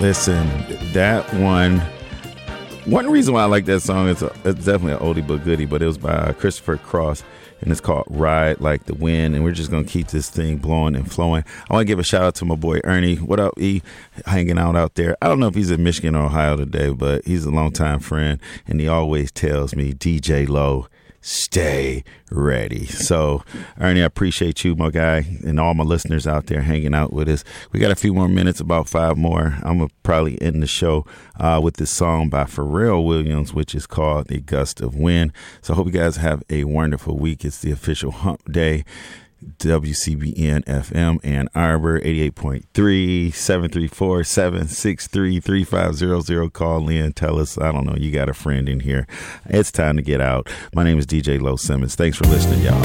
Listen, that one reason why I like that song is it's definitely an oldie but goodie, but it was by Christopher Cross, and it's called Ride Like the Wind, and we're just going to keep this thing blowing and flowing. I want to give a shout out to my boy Ernie. What up, E? Hanging out there. I don't know if he's in Michigan or Ohio today, but he's a longtime friend, and he always tells me, DJ Low, stay ready. So, Ernie, I appreciate you, my guy, and all my listeners out there hanging out with us. We got a few more minutes, about 5 more. I'm going to probably end the show with this song by Pharrell Williams, which is called The Gust of Wind. So I hope you guys have a wonderful week. It's the official hump day. WCBN FM Ann Arbor 88.3 734-763-3500. Call in, tell us, I don't know, you got a friend in here. It's time to get out. My name is DJ Low Simmons. Thanks for listening, y'all.